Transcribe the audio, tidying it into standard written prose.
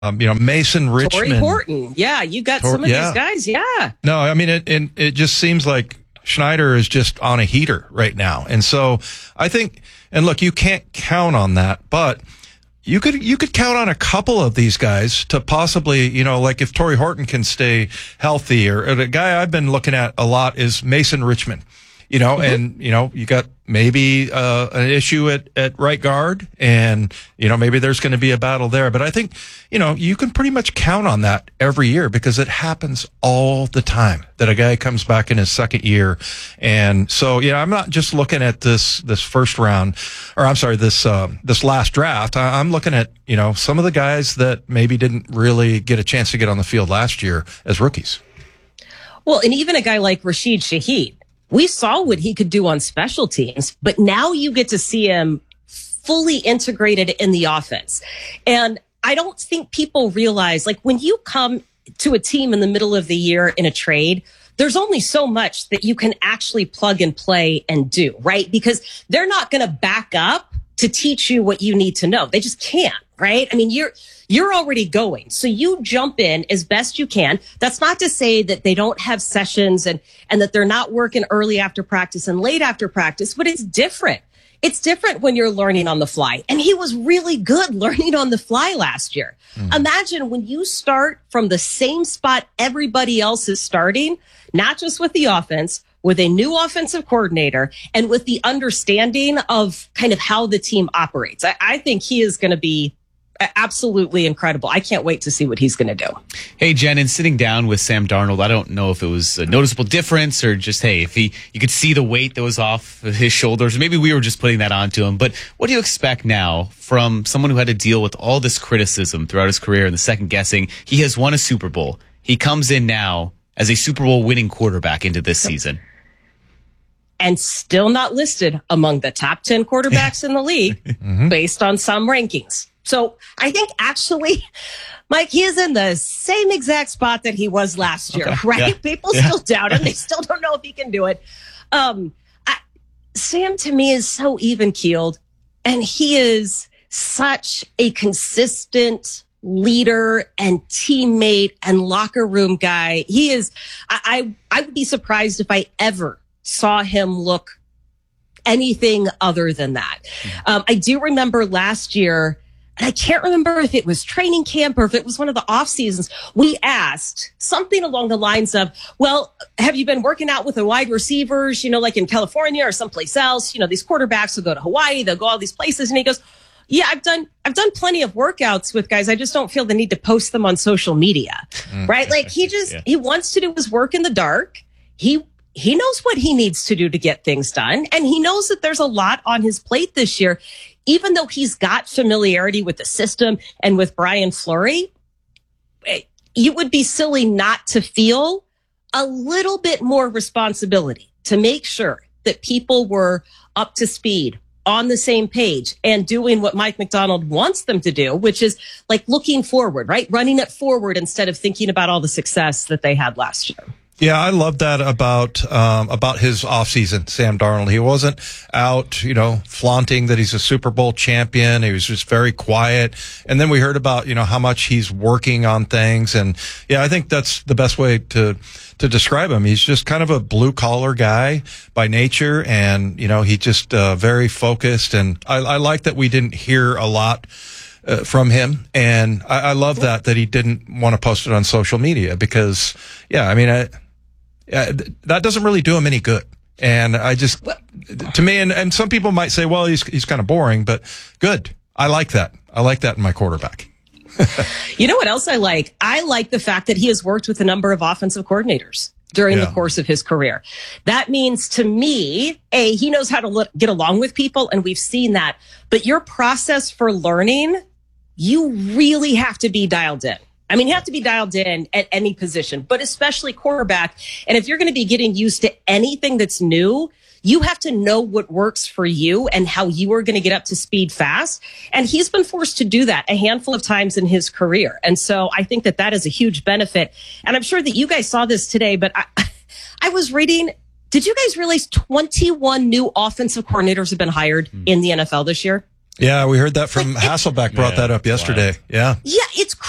Mason Richmond. Torrey Horton. Yeah, you got some of these guys. Yeah. No, I mean, it just seems like Schneider is just on a heater right now. And so I think, and look, you can't count on that, but you could count on a couple of these guys to possibly, like if Torrey Horton can stay healthy, or the guy I've been looking at a lot is Mason Richmond. And, you got maybe an issue at right guard, and, maybe there's going to be a battle there. But I think, you can pretty much count on that every year because it happens all the time that a guy comes back in his second year. And so, I'm not just looking at this first round, or I'm sorry, this last draft. I'm looking at, some of the guys that maybe didn't really get a chance to get on the field last year as rookies. Well, and even a guy like Rashid Shaheed. We saw what he could do on special teams, but now you get to see him fully integrated in the offense. And I don't think people realize, like, when you come to a team in the middle of the year in a trade, there's only so much that you can actually plug and play and do, right? Because they're not going to back up to teach you what you need to know. They just can't, right? I mean, you're already going. So you jump in as best you can. That's not to say that they don't have sessions and that they're not working early after practice and late after practice, but it's different. It's different when you're learning on the fly. And he was really good learning on the fly last year. Imagine when you start from the same spot everybody else is starting, not just with the offense, with a new offensive coordinator, and with the understanding of kind of how the team operates. I think he is going to be absolutely incredible. I can't wait to see what he's going to do. Hey, Jen, in sitting down with Sam Darnold, I don't know if it was a noticeable difference or just, hey, if you could see the weight that was off his shoulders. Maybe we were just putting that onto him. But what do you expect now from someone who had to deal with all this criticism throughout his career and the second guessing? He has won a Super Bowl. He comes in now as a Super Bowl winning quarterback into this season. And still not listed among the top 10 quarterbacks in the league based on some rankings. So I think actually, Mike, he is in the same exact spot that he was last year, right? Yeah. People still doubt him. They still don't know if he can do it. Sam, to me, is so even-keeled, and he is such a consistent leader and teammate and locker room guy. He is, I would be surprised if I ever saw him look anything other than that. I do remember last year, and I can't remember if it was training camp or if it was one of the off seasons, we asked something along the lines of, well, have you been working out with the wide receivers, like in California or someplace else? These quarterbacks will go to Hawaii, they'll go all these places. And he goes, yeah, I've done plenty of workouts with guys. I just don't feel the need to post them on social media, right? Like he wants to do his work in the dark. He knows what he needs to do to get things done. And he knows that there's a lot on his plate this year. Even though he's got familiarity with the system and with Brian Fleury, you would be silly not to feel a little bit more responsibility to make sure that people were up to speed, on the same page, and doing what Mike Macdonald wants them to do, which is like looking forward, right? Running it forward instead of thinking about all the success that they had last year. Yeah, I love that about his offseason, Sam Darnold. He wasn't out, flaunting that he's a Super Bowl champion. He was just very quiet. And then we heard about, how much he's working on things. And yeah, I think that's the best way to describe him. He's just kind of a blue collar guy by nature. And, he just very focused. And I like that we didn't hear a lot from him. And I love that he didn't want to post it on social media because, that doesn't really do him any good. And to me, and some people might say, well, he's kind of boring, but good. I like that. I like that in my quarterback. You know what else I like? I like the fact that he has worked with a number of offensive coordinators during the course of his career. That means to me, he knows how to get along with people, and we've seen that. But your process for learning, you really have to be dialed in. I mean, you have to be dialed in at any position, but especially quarterback. And if you're going to be getting used to anything that's new, you have to know what works for you and how you are going to get up to speed fast. And he's been forced to do that a handful of times in his career. And so I think that is a huge benefit. And I'm sure that you guys saw this today, but I was reading, did you guys realize 21 new offensive coordinators have been hired in the NFL this year? Yeah, we heard that from Hasselbeck brought that up yesterday. Wow. Yeah. Yeah, it's